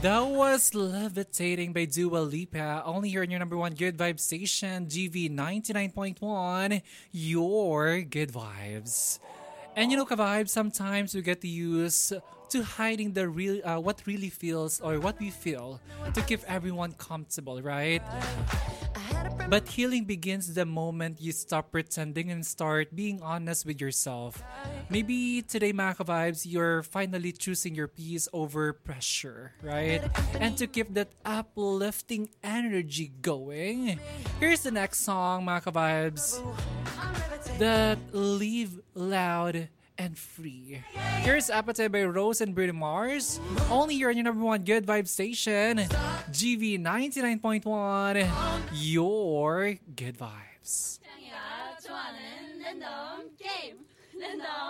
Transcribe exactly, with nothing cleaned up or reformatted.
That was Levitating by Dua Lipa, only here on your number one good vibe station, G V ninety-nine point one, your good vibes. And you know, ka-vibes, sometimes we get used to hiding the real, uh, what really feels or what we feel to keep everyone comfortable, right? But healing begins the moment you stop pretending and start being honest with yourself. Maybe today, Maka Vibes, you're finally choosing your peace over pressure, right? And to keep that uplifting energy going, here's the next song, Maka Vibes, that Live Loud and Free. Here's Appetite by Rose and Bruno Mars. Only here on your number one good vibe station, G V ninety-nine point one, your good vibes. 좋아하는 랜덤 게임 랜덤